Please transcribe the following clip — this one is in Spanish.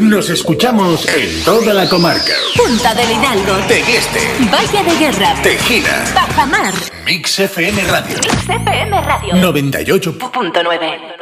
Nos escuchamos en toda la comarca. Punta del Hidalgo, Tegueste, Valle de Guerra, Tejina, Bajamar. Mix FM Radio. Mix FM Radio 98.9.